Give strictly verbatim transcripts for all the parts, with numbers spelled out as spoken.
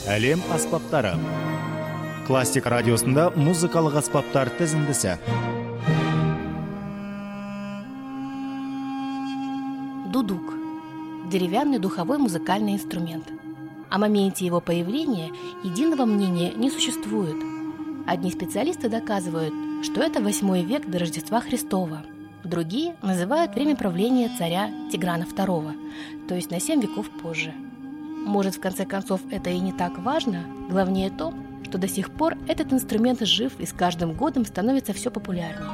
Әлем аспаптары. Классик радиосында музыкалык аспаптар тізіндісі. Дудук – деревянный духовой музыкальный инструмент. О моменте его появления единого мнения не существует. Одни специалисты доказывают, что это восьмой век до Рождества Христова. Другие называют время правления царя Тиграна второго, то есть на семь веков позже. Может, в конце концов, это и не так важно, главнее то, что до сих пор этот инструмент жив и с каждым годом становится все популярнее.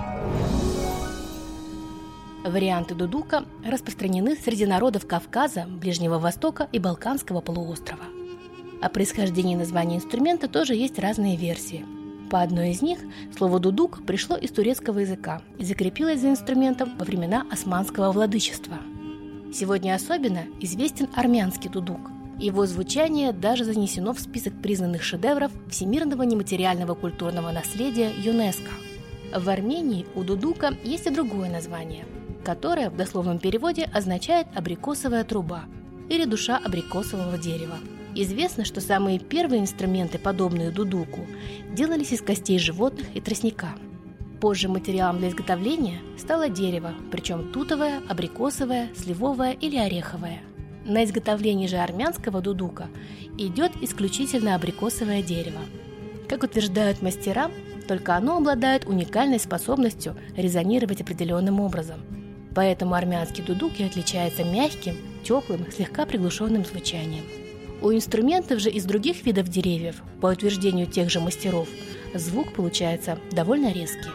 Варианты дудука распространены среди народов Кавказа, Ближнего Востока и Балканского полуострова. О происхождении названия инструмента тоже есть разные версии. По одной из них слово «дудук» пришло из турецкого языка и закрепилось за инструментом во времена османского владычества. Сегодня особенно известен армянский дудук. Его звучание даже занесено в список признанных шедевров всемирного нематериального культурного наследия ЮНЕСКО. В Армении у дудука есть и другое название, которое в дословном переводе означает «абрикосовая труба» или «душа абрикосового дерева». Известно, что самые первые инструменты, подобные дудуку, делались из костей животных и тростника. Позже материалом для изготовления стало дерево, причем тутовое, абрикосовое, сливовое или ореховое. На изготовление же армянского дудука идет исключительно абрикосовое дерево. Как утверждают мастера, только оно обладает уникальной способностью резонировать определенным образом. Поэтому армянский дудук и отличается мягким, теплым, слегка приглушенным звучанием. У инструментов же из других видов деревьев, по утверждению тех же мастеров, звук получается довольно резкий.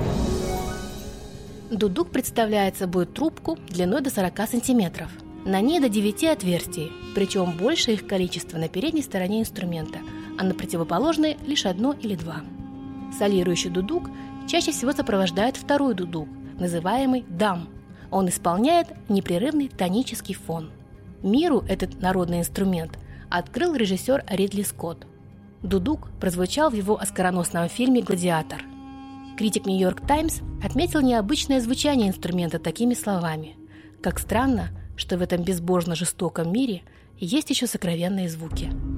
Дудук представляет собой трубку длиной до сорока сантиметров. На ней до девяти отверстий, причем большее их количество на передней стороне инструмента, а на противоположной лишь одно или два. Солирующий дудук чаще всего сопровождает второй дудук, называемый дам. Он исполняет непрерывный тонический фон. Миру этот народный инструмент открыл режиссер Ридли Скотт. Дудук прозвучал в его оскароносном фильме «Гладиатор». Критик «Нью-Йорк Таймс» отметил необычное звучание инструмента такими словами: «Как странно, что в этом безбожно жестоком мире есть еще сокровенные звуки».